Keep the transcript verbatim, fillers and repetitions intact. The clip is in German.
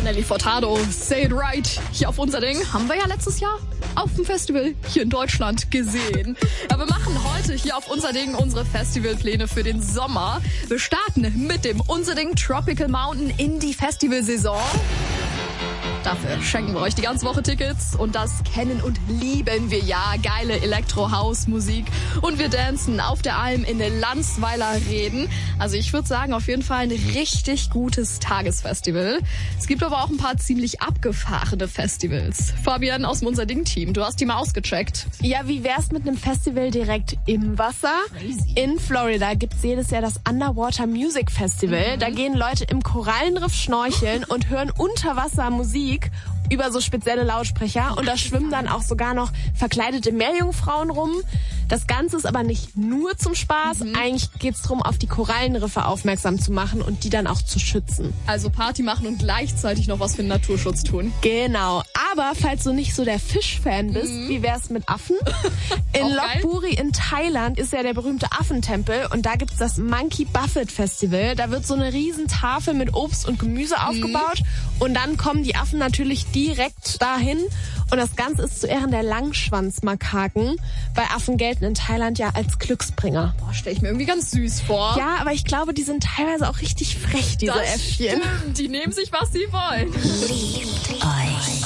Nelly Furtado, Say It Right. Hier auf unser Ding haben wir ja letztes Jahr auf dem Festival hier in Deutschland gesehen. Ja, wir machen heute hier auf unser Ding unsere Festivalpläne für den Sommer. Wir starten mit dem Unser Ding Tropical Mountain Indie Festivalsaison. Dafür schenken wir euch die ganze Woche Tickets und das kennen und lieben wir ja. Geile Elektro-House-Musik und wir dancen auf der Alm in Landsweiler Reden. Also ich würde sagen, auf jeden Fall ein richtig gutes Tagesfestival. Es gibt aber auch ein paar ziemlich abgefahrene Festivals. Fabian aus dem Unser Ding-Team, du hast die mal ausgecheckt. Ja, wie wär's mit einem Festival direkt im Wasser? Crazy. In Florida gibt's jedes Jahr das Underwater Music Festival. Mhm. Da gehen Leute im Korallenriff schnorcheln und hören unter Wasser Musik über so spezielle Lautsprecher und da schwimmen dann auch sogar noch verkleidete Meerjungfrauen rum. Das Ganze ist aber nicht nur zum Spaß. Mhm. Eigentlich geht's darum, auf die Korallenriffe aufmerksam zu machen und die dann auch zu schützen. Also Party machen und gleichzeitig noch was für den Naturschutz tun. Genau. Aber falls du nicht so der Fischfan bist, mhm. wie wär's mit Affen? In Lopburi in Thailand ist ja der berühmte Affentempel und da gibt's das Monkey Buffet Festival. Da wird so eine riesen Tafel mit Obst und Gemüse mhm. aufgebaut und dann kommen die Affen natürlich direkt dahin. Und das Ganze ist zu Ehren der Langschwanzmakaken. Bei Affen gelten in Thailand ja als Glücksbringer. Boah, stell ich mir irgendwie ganz süß vor. Ja, aber ich glaube, die sind teilweise auch richtig frech, diese das Äffchen. Stimmt, die nehmen sich, was sie wollen. Liebt euch.